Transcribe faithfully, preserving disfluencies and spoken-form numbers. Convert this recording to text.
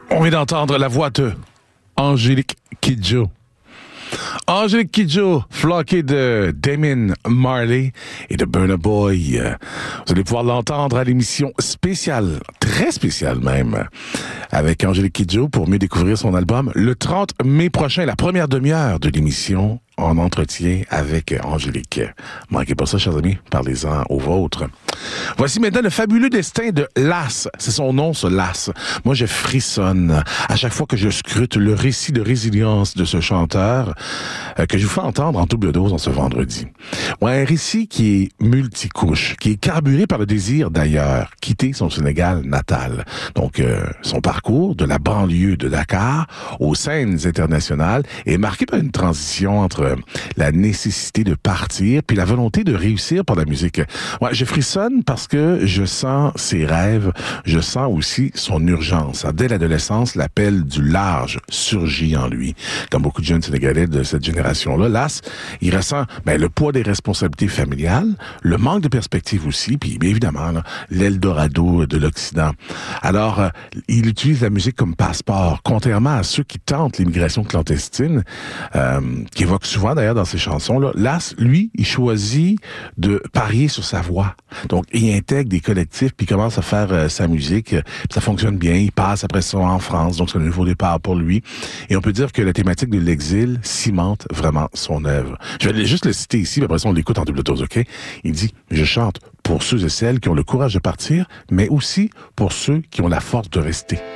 On vient d'entendre la voix de Angélique Kidjo. Angélique Kidjo, flanquée de Damien Marley et de Burna Boy. Vous allez pouvoir l'entendre à l'émission spéciale, très spéciale même, avec Angélique Kidjo pour mieux découvrir son album le trente mai prochain, la première demi-heure de l'émission en entretien avec Angélique. Manquez pas ça, chers amis, parlez-en aux vôtres. Voici maintenant le fabuleux destin de Lass. C'est son nom, ce Lass. Moi, je frissonne à chaque fois que je scrute le récit de résilience de ce chanteur euh, que je vous fais entendre en double dose en ce vendredi. Ouais, un récit qui est multicouche, qui est carburé par le désir d'ailleurs, quitter son Sénégal natal. Donc, euh, son parcours de la banlieue de Dakar aux scènes internationales est marqué par une transition entre la nécessité de partir puis la volonté de réussir par la musique. Ouais, je frissonne parce que je sens ses rêves, je sens aussi son urgence. Dès l'adolescence, l'appel du large surgit en lui. Comme beaucoup de jeunes Sénégalais de cette génération-là, Lass, il ressent ben, le poids des responsabilités familiales, le manque de perspective aussi, puis bien évidemment, là, l'Eldorado de l'Occident. Alors, euh, il utilise la musique comme passeport, contrairement à ceux qui tentent l'immigration clandestine, euh, qui évoquent souvent d'ailleurs dans ses chansons. Là, Lass, lui, il choisit de parier sur sa voix. Donc, il intègre des collectifs, puis il commence à faire euh, sa musique. Puis ça fonctionne bien. Il passe après ça en France, donc c'est un nouveau départ pour lui. Et on peut dire que la thématique de l'exil cimente vraiment son œuvre. Je vais juste le citer ici, puis après ça, on l'écoute en double dose, OK? Il dit « Je chante pour ceux et celles qui ont le courage de partir, mais aussi pour ceux qui ont la force de rester. »